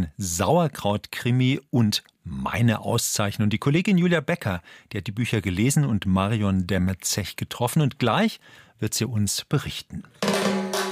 ein Sauerkraut-Krimi und meine Auszeichnung. Die Kollegin Julia Becker, die hat die Bücher gelesen und Marion Demme-Zech getroffen und gleich wird sie uns berichten.